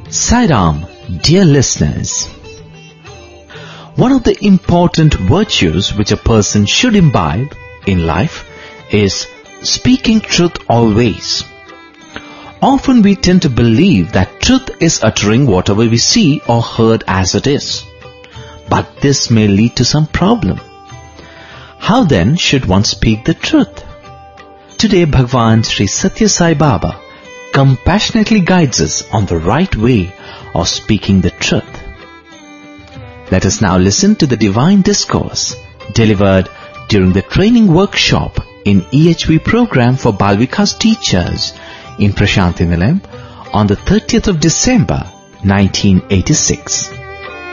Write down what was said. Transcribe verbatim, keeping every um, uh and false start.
Sai Ram, dear listeners. One of the important virtues which a person should imbibe in life is speaking truth always. Often we tend to believe that truth is uttering whatever we see or heard as it is. But this may lead to some problem. How then should one speak the truth? Today Bhagwan Sri Satya Sai Baba compassionately guides us on the right way of speaking the truth. Let us now listen to the divine discourse delivered during the training workshop in E H V program for Bal Vikas teachers in Prashanti Nilayam on the thirtieth of December nineteen eighty-six.